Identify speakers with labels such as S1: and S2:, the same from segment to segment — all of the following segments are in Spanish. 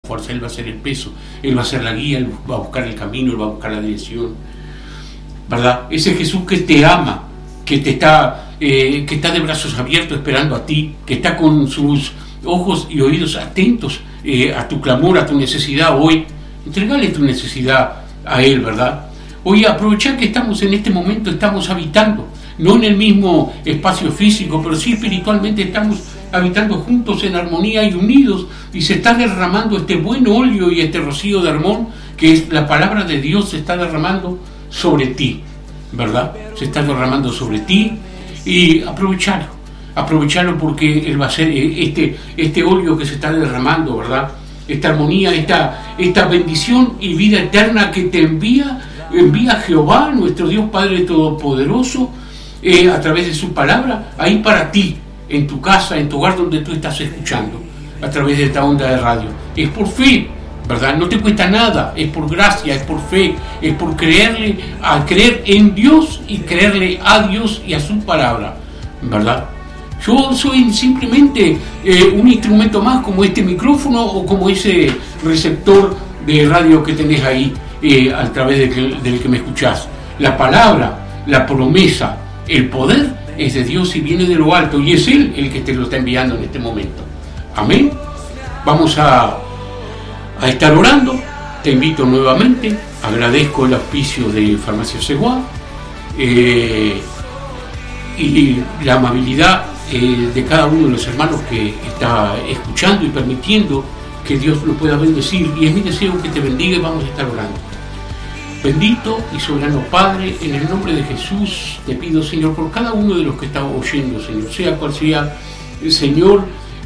S1: fuerza, Él va a ser el peso, Él va a ser la guía, Él va a buscar el camino, Él va a buscar la dirección, ¿verdad? Ese Jesús que te ama, que está de brazos abiertos esperando a ti, que está con sus ojos y oídos atentos a tu clamor, a tu necesidad hoy. Entregale tu necesidad a Él, ¿verdad? Hoy aprovechar que estamos en este momento, estamos habitando, no en el mismo espacio físico, pero sí espiritualmente estamos habitando juntos en armonía y unidos, y se está derramando este buen óleo y este rocío de Hermón, que es la palabra de Dios, se está derramando sobre ti, ¿verdad? Se está derramando sobre ti, y aprovecharlo porque Él va a ser este óleo que se está derramando, ¿verdad? Esta armonía, esta bendición y vida eterna que te envía Jehová, nuestro Dios Padre Todopoderoso, a través de su palabra, ahí para ti, en tu casa, en tu hogar donde tú estás escuchando, a través de esta onda de radio. Es por fe, ¿verdad? No te cuesta nada, es por gracia, es por fe, es por creer en Dios y creerle a Dios y a su palabra, ¿verdad? Yo soy simplemente un instrumento más, como este micrófono o como ese receptor de radio que tenés ahí a través del que me escuchás. La palabra, la promesa, el poder es de Dios y viene de lo alto, y es Él el que te lo está enviando en este momento. Amén. Vamos a estar orando. Te invito nuevamente, agradezco el auspicio de Farmacia Seguá y la amabilidad de cada uno de los hermanos que está escuchando y permitiendo que Dios lo pueda bendecir, y es mi deseo que te bendiga, y vamos a estar orando. Bendito y soberano Padre, en el nombre de Jesús te pido, Señor, por cada uno de los que está oyendo, Señor, sea cual sea, Señor,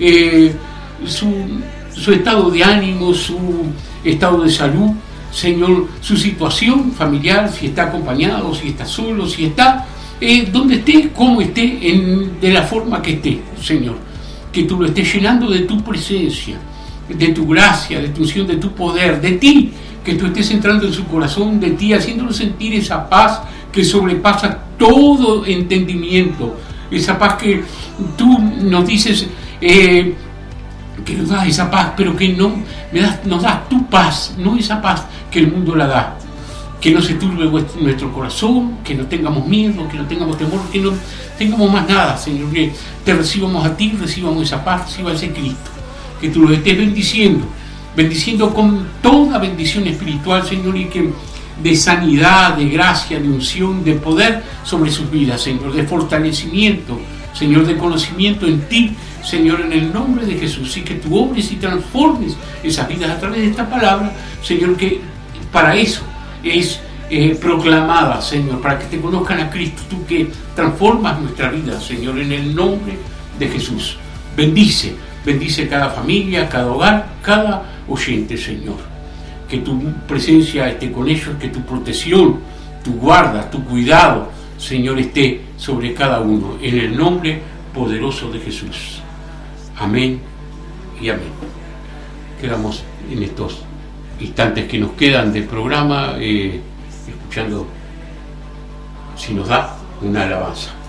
S1: su estado de ánimo, su estado de salud, Señor, su situación familiar, si está acompañado, si está solo, si está donde esté, como esté, de la forma que esté, Señor, que tú lo estés llenando de tu presencia, de tu gracia, de tu unción, de tu poder, de ti, que tú estés entrando en su corazón, de ti, haciéndolo sentir esa paz que sobrepasa todo entendimiento, esa paz que tú nos dices que nos das esa paz, pero que nos das tu paz, no esa paz que el mundo la da. Que no se turbe nuestro corazón, que no tengamos miedo, que no tengamos temor, que no tengamos más nada, Señor, que te recibamos a ti, recibamos esa paz, reciba ese Cristo, que tú los estés bendiciendo con toda bendición espiritual, Señor, y que de sanidad, de gracia, de unción, de poder sobre sus vidas, Señor, de fortalecimiento, Señor, de conocimiento en ti, Señor, en el nombre de Jesús, y que tú obres y transformes esas vidas a través de esta palabra, Señor, que para eso es proclamada, Señor, para que te conozcan a Cristo, tú que transformas nuestra vida, Señor, en el nombre de Jesús. Bendice cada familia, cada hogar, cada oyente, Señor. Que tu presencia esté con ellos, que tu protección, tu guarda, tu cuidado, Señor, esté sobre cada uno, en el nombre poderoso de Jesús. Amén y amén. Quedamos en estos instantes que nos quedan del programa escuchando, si nos da, una alabanza.